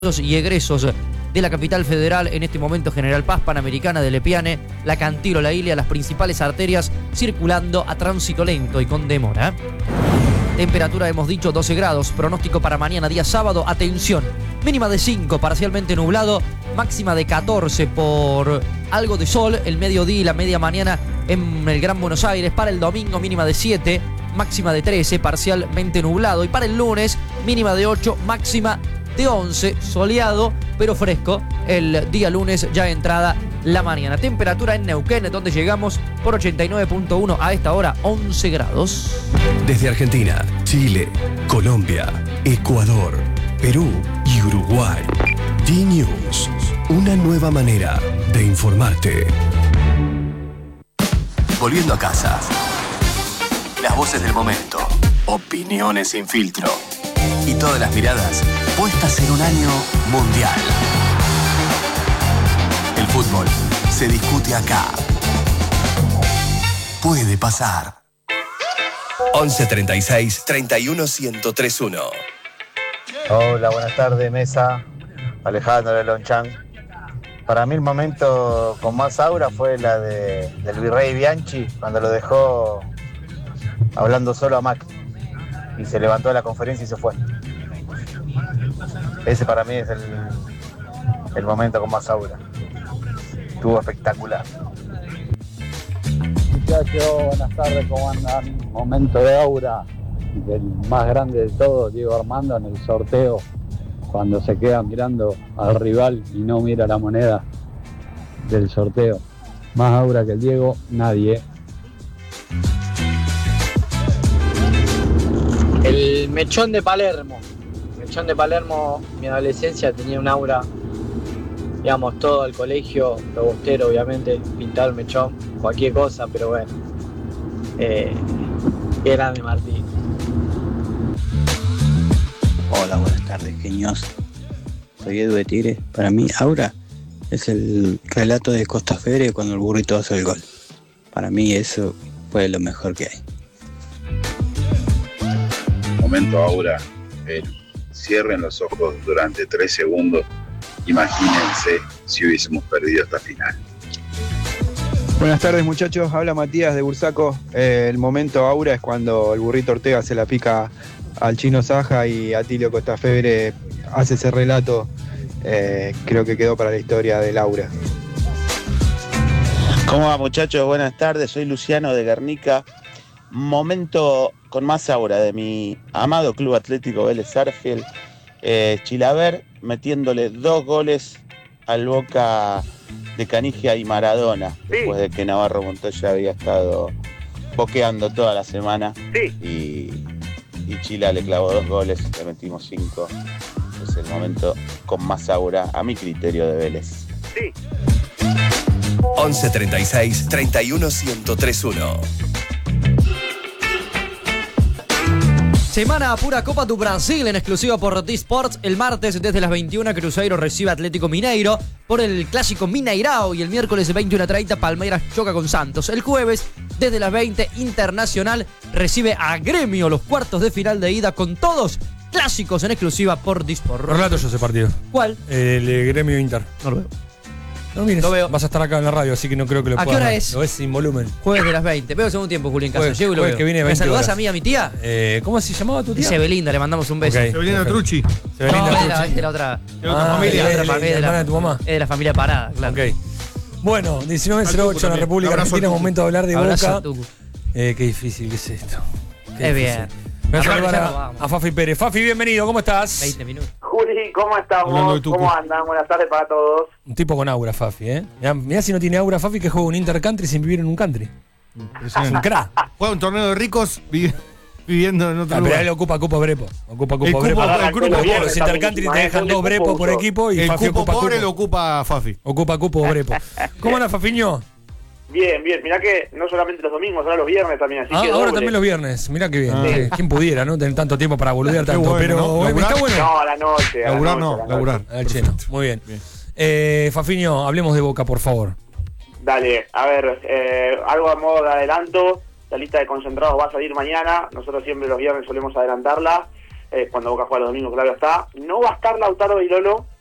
y egresos de la capital federal, en este momento General Paz, Panamericana de Lepiane, La Cantilo, La Ilia, las principales arterias circulando a tránsito lento y con demora. Temperatura, hemos dicho, 12 grados. Pronóstico para mañana, día sábado, atención, mínima de 5, parcialmente nublado, máxima de 14 por algo de sol, el mediodía y la media mañana en el Gran Buenos Aires. Para el domingo, mínima de 7, máxima de 13, parcialmente nublado. Y para el lunes, mínima de 8, máxima de 11, soleado pero fresco el día lunes, ya entrada la mañana. Temperatura en Neuquén, donde llegamos por 89.1 a esta hora, 11 grados. Desde Argentina, Chile, Colombia, Ecuador, Perú y Uruguay. D-News, una nueva manera de informarte. Volviendo a casa. Las voces del momento. Opiniones sin filtro. Y todas las miradas puestas en un año mundial. El fútbol se discute acá. Puede pasar. 11 36 31 1031. Hola, buenas tardes, mesa. Alejandro de Lonchan. Para mí el momento con más aura fue la del virrey Bianchi, cuando lo dejó hablando solo a Macri y se levantó de la conferencia y se fue. Ese para mí es el momento con más aura. Estuvo espectacular. Muchachos, buenas tardes, ¿cómo andan? Momento de aura del más grande de todos, Diego Armando, en el sorteo, cuando se queda mirando al rival y no mira la moneda del sorteo. Más aura que el Diego, nadie. El mechón de Palermo. Mechón de Palermo, mi adolescencia tenía un aura, digamos, todo el colegio, robustero, obviamente, pintado el mechón, cualquier cosa, pero bueno. Qué grande Martín. Hola, buenas tardes, genios. Soy Edu de Tigre. Para mí, aura es el relato de Costa Fere cuando el burrito hace el gol. Para mí eso fue lo mejor que hay. Momento aura, cierren los ojos durante 3 segundos. Imagínense si hubiésemos perdido esta final. Buenas tardes, muchachos, habla Matías de Bursaco. El momento aura es cuando el burrito Ortega se la pica al Chino Saja y Atilio Costafebre hace ese relato. Creo que quedó para la historia del aura. ¿Cómo va, muchachos? Buenas tardes, soy Luciano de Guernica. Momento con más aura de mi amado Club Atlético Vélez Sarsfield, Chilaver metiéndole 2 goles al Boca de Canigia y Maradona, después de que Navarro Montoya había estado boqueando toda la semana, y Chila le clavó 2 goles, le metimos 5. Es el momento con más aura, a mi criterio, de Vélez. 11 36 31 1031. Semana pura Copa do Brasil en exclusiva por D-Sports. El martes desde las 21 Cruzeiro recibe a Atlético Mineiro por el clásico Mineirao, y el miércoles de 21:30 Palmeiras choca con Santos. El jueves desde las 20 Internacional recibe a Gremio, los cuartos de final de ida con todos clásicos en exclusiva por D-Sports. Relato yo ese partido. ¿Cuál? El Gremio Inter. No lo veo. No mires, Lo veo. vas a estar acá en la radio, así que no creo que lo ¿A puedas qué hora ver. es? Lo ves sin volumen. Jueves de las 20. Veo el segundo tiempo, Julián Casa. Llego y lo jueves veo. que viene, ¿Me 20 saludás horas. a mí, a mi tía? ¿Cómo se llamaba tu tía? Sebelinda, le mandamos un beso. Okay. Sebelinda Trucci. Sebelinda No, Trucci. es de la otra. De otra familia. Es de la hermana de tu mamá. Es de la familia Parada, claro. Ok. Bueno, 19:08 en la República Abrazo Argentina, a Tucu. momento de hablar de Abrazo Boca. a Tucu. Qué difícil que es esto. Qué Es difícil. bien. Voy a saludar Ya nos vamos. a Fafi Pérez. Fafi, bienvenido, ¿cómo estás? 20 minutos. Juli, ¿cómo Hablando de estamos? Tucu. ¿Cómo andan? Buenas tardes para todos. Un tipo con aura, Fafi, ¿eh? Mirá si no tiene aura, Fafi, que juega un intercountry sin vivir en un country. Es un crack. Juega un torneo de ricos viviendo en otro Pero lugar. él ocupa cupo Brepo. Ocupa El cupo cupo- Brepo. el grupo Porque pobre los intercountry te dejan 2 Brepo por equipo y El Fafi cupo ocupa pobre cupo. lo ocupa Fafi. Ocupa cupo Brepo. ¿Cómo anda, Fafiño? Bien, bien. Mirá que no solamente los domingos, ahora los viernes también. Así que Ahora doble. también los viernes. Mirá qué bien. Sí. ¿Quién pudiera, no? Tener tanto tiempo para boludear tanto. bueno, pero ¿no? está bueno. No, a la noche. Laburar no, laburar. Al cheno. Muy bien. Fafiño, hablemos de Boca, por favor. Dale, a ver, algo a modo de adelanto. La lista de concentrados va a salir mañana. Nosotros siempre los viernes solemos adelantarla. cuando Boca juega los domingos, claro está. No va a estar Lautaro y Lolo